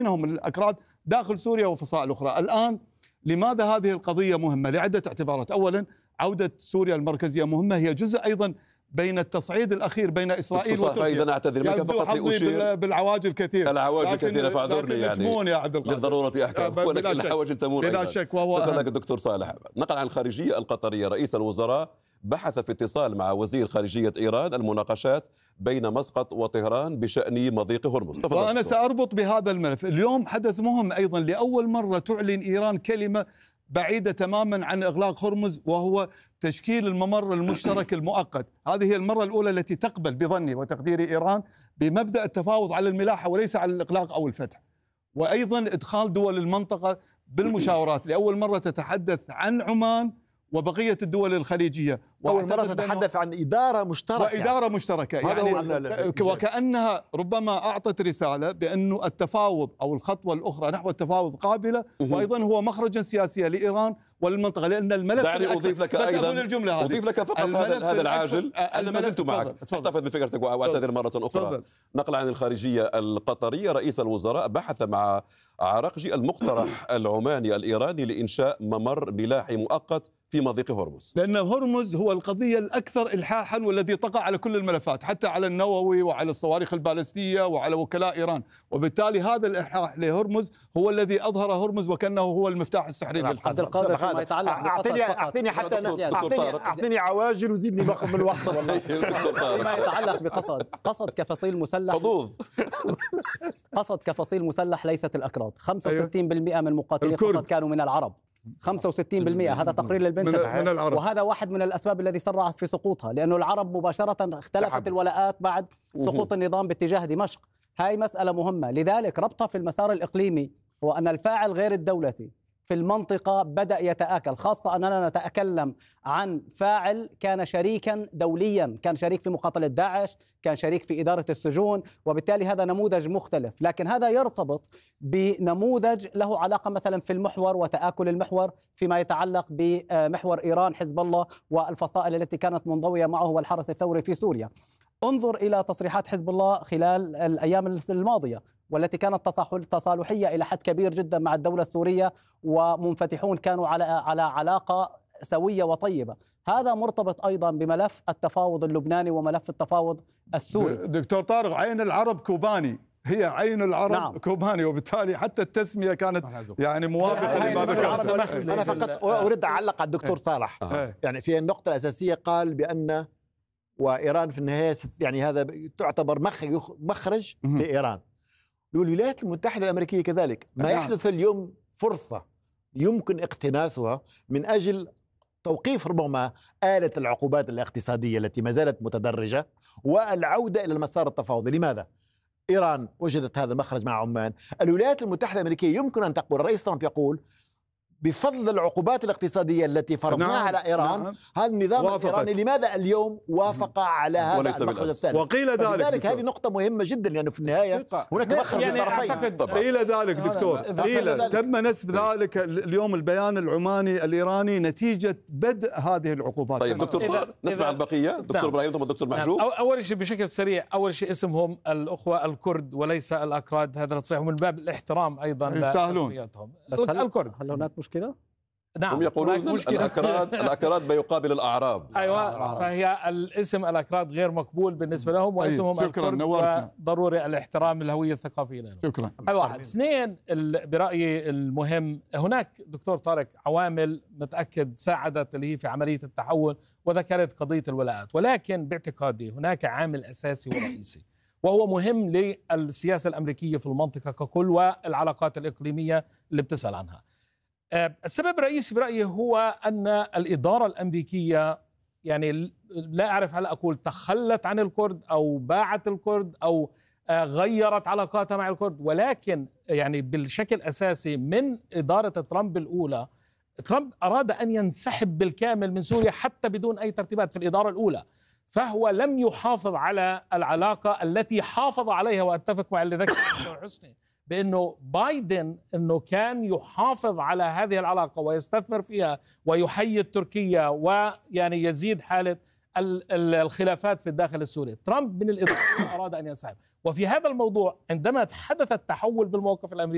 بينهم الأكراد داخل سوريا وفصائل أخرى. الآن لماذا هذه القضية مهمة؟ لعدة اعتبارات. أولا، عودة سوريا المركزية مهمة، هي جزء أيضا بين التصعيد الأخير بين إسرائيل وتركيا. أيضا أعتذر منك فقط لأشير بالعواجل كثير، العواجل كثيرة، فاعذرني يعني يا عبد القادر للضرورة أحكام، ولكن العواجل تمون بلا شك. وهو شكرا لك الدكتور صالح. نقل عن الخارجية القطرية، رئيس الوزراء بحث في اتصال مع وزير خارجية إيران المناقشات بين مسقط وطهران بشأن مضيق هرمز. وأنا سأربط بهذا الملف. اليوم حدث مهم أيضا، لأول مرة تعلن إيران كلمة بعيدة تماما عن إغلاق هرمز، وهو تشكيل الممر المشترك المؤقت. هذه هي المرة الأولى التي تقبل بظني وتقديري إيران بمبدأ التفاوض على الملاحة وليس على الإغلاق أو الفتح، وأيضا إدخال دول المنطقة بالمشاورات. لأول مرة تتحدث عن عمان وبقية الدول الخليجية، أول مرة تتحدث عن إدارة مشتركة وإدارة مشتركة، يعني وكأنها ربما أعطت رسالة بأن التفاوض أو الخطوة الأخرى نحو التفاوض قابلة، وأيضا هو مخرجا سياسيا لإيران وللمنطقة. لأن الملف دعني أضيف لك أيضا، أضيف لك فقط هذا العاجل. أنا ما زلت معك، احتفظ بفكرتك وأعتذر مرة أخرى. نقل عن الخارجية القطرية، رئيس الوزراء بحث مع عراقجي المقترح العماني الإيراني لإنشاء ممر ملاحي مؤقت في مضيق هرمز، لأن هرمز هو القضية الأكثر إلحاحا والذي تقع على كل الملفات، حتى على النووي وعلى الصواريخ البالستية وعلى وكلاء إيران. وبالتالي هذا الإلحاح لهرمز هو الذي أظهر هرمز وكأنه هو المفتاح السحري للحرب. عبد القادر، فيما يتعلق أعطيني حتى أعطيني عواجل وزيدني من وقت والله. فيما يتعلق قصد كفصيل مسلح، قصد كفصيل مسلح ليست الأكراد. 65% من مقاتلي قصد كانوا من العرب، 65%. هذا تقرير للبنتاجون، وهذا واحد من الأسباب الذي سرعت في سقوطها، لأنه العرب مباشرة اختلفت الولاءات بعد سقوط النظام باتجاه دمشق. هاي مسألة مهمة. لذلك ربطها في المسار الإقليمي هو أن الفاعل غير الدولتي في المنطقة بدأ يتآكل، خاصة أننا نتكلم عن فاعل كان شريكا دوليا، كان شريك في مقاتلة داعش، كان شريك في إدارة السجون، وبالتالي هذا نموذج مختلف. لكن هذا يرتبط بنموذج له علاقة مثلا في المحور وتآكل المحور فيما يتعلق بمحور إيران، حزب الله والفصائل التي كانت منضوية معه والحرس الثوري في سوريا. انظر إلى تصريحات حزب الله خلال الأيام الماضية، والتي كانت تصالحية إلى حد كبير جدا مع الدولة السورية، ومنفتحون كانوا على علاقة سوية وطيبة. هذا مرتبط أيضا بملف التفاوض اللبناني وملف التفاوض السوري. دكتور طارق، عين العرب كوباني، هي عين العرب نعم. كوباني، وبالتالي حتى التسمية كانت يعني موافقة لما ذكرت. أنا فقط أريد أعلق على الدكتور صالح. يعني في النقطة الأساسية قال بأن وإيران في النهاية يعني هذا تعتبر مخرج لإيران. والولايات المتحدة الأمريكية كذلك. ما يحدث اليوم فرصة يمكن اقتناسها من أجل توقيف ربما آلة العقوبات الاقتصادية التي ما زالت متدرجة والعودة إلى المسار التفاوضي. لماذا؟ إيران وجدت هذا المخرج مع عمان. الولايات المتحدة الأمريكية يمكن أن تقول، الرئيس ترامب يقول بفضل العقوبات الاقتصادية التي فرضناها على إيران هذا النظام الإيراني لماذا اليوم وافق على هذا المخرج الثالث؟ وقيل ذلك هذه نقطة مهمة جدا، لأنه في النهاية هناك مخرج للطرفين. قيل ذلك دكتور، تم نسب ذلك اليوم البيان العماني الإيراني نتيجة بدء هذه العقوبات. طيب دكتور، نسمع البقية. دكتور إبراهيم ثم الدكتور محجوب. أول شيء بشكل سريع، أول شيء اسمهم الأخوة الكرد وليس الأكراد، هذا تصحيح من باب الاحترام أيضا لتسميتهم. الكرد هل هناك مشكلة؟ نعم، هم يقولون الأكراد بيقابل الأعراب. أيوة، فهي الاسم الأكراد غير مقبول بالنسبة لهم، واسمهم الكرد، وضروري الاحترام الهوية الثقافية لهم. شكرا. واحد. اثنين، برأيي المهم، هناك دكتور طارق عوامل متأكد ساعدت اللي هي في عملية التحول، وذكرت قضية الولاءات، ولكن باعتقادي هناك عامل أساسي ورئيسي وهو مهم للسياسة الأمريكية في المنطقة ككل والعلاقات الإقليمية اللي بتسأل عنها. السبب الرئيسي برأيي هو أن الإدارة الأمريكية، يعني لا أعرف هل أقول تخلت عن الكرد أو باعت الكرد أو غيرت علاقاتها مع الكرد، ولكن يعني بالشكل أساسي من إدارة ترامب الأولى، ترامب أراد أن ينسحب بالكامل من سوريا حتى بدون أي ترتيبات في الإدارة الأولى، فهو لم يحافظ على العلاقة التي حافظ عليها. وأتفق مع اللي ذكر حسني بأنه بايدن أنه كان يحافظ على هذه العلاقة ويستثمر فيها ويحيي تركيا ويعني يزيد حالة الخلافات في الداخل السوري. ترامب من الإدارة أراد أن ينسحب. وفي هذا الموضوع عندما حدث التحول بالموقف الأمريكي